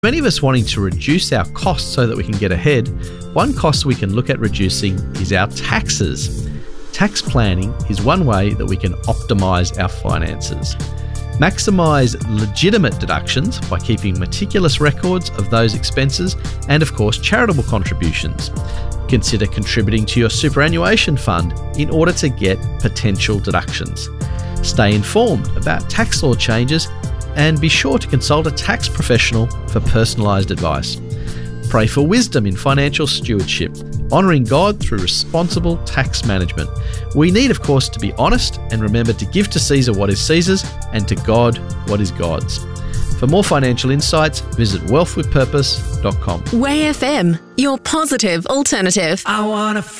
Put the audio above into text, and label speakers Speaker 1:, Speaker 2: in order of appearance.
Speaker 1: Many of us wanting to reduce our costs so that we can get ahead, one cost we can look at reducing is our taxes. Tax planning is one way that we can optimise our finances. Maximise legitimate deductions by keeping meticulous records of those expenses and, of course, charitable contributions. Consider contributing to your superannuation fund in order to get potential deductions. Stay informed about tax law changes and be sure to consult a tax professional for personalised advice. Pray for wisdom in financial stewardship, honouring God through responsible tax management. We need, of course, to be honest and remember to give to Caesar what is Caesar's and to God what is God's. For more financial insights, visit wealthwithpurpose.com.
Speaker 2: Way FM, your positive alternative.
Speaker 3: I wanna